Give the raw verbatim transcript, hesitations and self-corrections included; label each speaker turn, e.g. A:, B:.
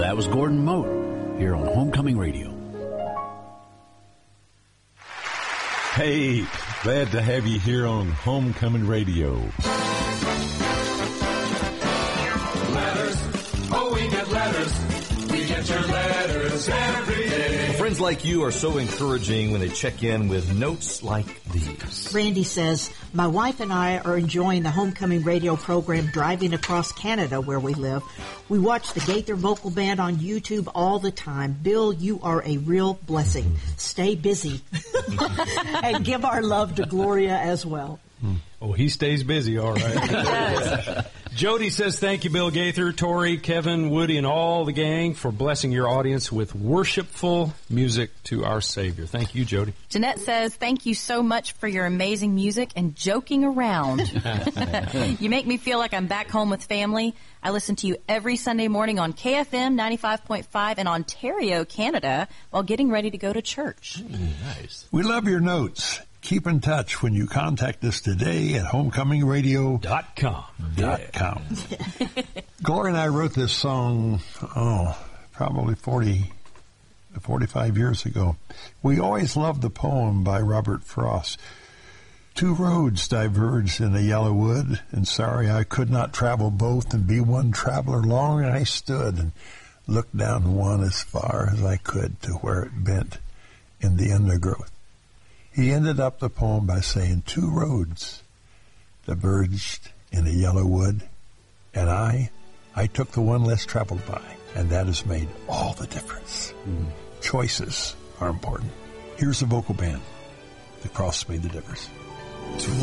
A: That was Gordon Mote here on Homecoming Radio.
B: Hey, glad to have you here on Homecoming Radio.
C: Letters, oh, we get letters. We get your letters every day.
D: Friends like you are so encouraging when they check in with notes like these.
E: Randy says, my wife and I are enjoying the Homecoming Radio program driving across Canada where we live. We watch the Gaither Vocal Band on YouTube all the time. Bill, you are a real blessing. Stay busy. And give our love to Gloria as well.
F: Oh, he stays busy, all right.
E: He does.
F: Jody says, thank you, Bill Gaither, Tori, Kevin, Woody, and all the gang for blessing your audience with worshipful music to our Savior. Thank you, Jody.
G: Jeanette says, thank you so much for your amazing music and joking around. You make me feel like I'm back home with family. I listen to you every Sunday morning on K F M ninety-five point five in Ontario, Canada, while getting ready to go to church.
H: Nice. We love your notes. Keep in touch when you contact us today at homecoming radio
F: dot com.
H: Dot com. Gloria and I wrote this song, oh, probably forty, forty-five years ago. We always loved the poem by Robert Frost. Two roads diverged in the yellow wood, and sorry I could not travel both and be one traveler. Long I stood and looked down one as far as I could to where it bent in the undergrowth. He ended up the poem by saying, two roads diverged in a yellow wood, and I, I took the one less traveled by, and that has made all the difference. Mm. Choices are important. Here's the vocal band. The cross made the difference.